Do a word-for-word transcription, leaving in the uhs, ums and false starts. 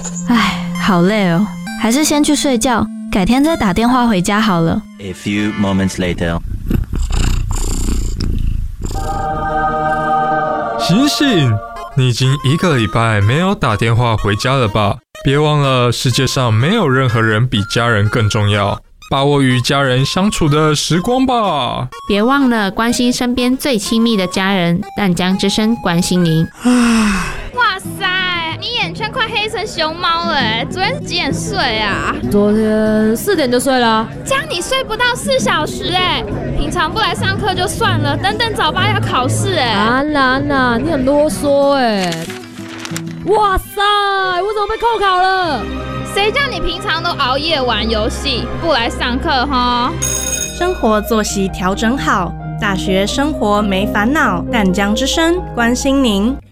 唉，好累哦，还是先去睡觉，改天再打电话回家好了。 A few moments later. 醒醒！你已经一个礼拜没有打电话回家了吧？别忘了，世界上没有任何人比家人更重要。把握与家人相处的时光吧。 别忘了关心身边最亲密的家人，淡江之声关心您。 哇塞，你眼圈快黑成熊猫了耶！昨天几点睡啊？ 昨天四点就睡了。 这样你睡不到四小时哎！平常不来上课就算了，等等早八要考试哎。 安娜安娜，你很啰嗦哎！哇塞，我怎么被扣考了？ 谁叫你平常都熬夜玩游戏，不来上课齁？ 生活作息调整好，大学生活没烦恼。淡江之声关心您。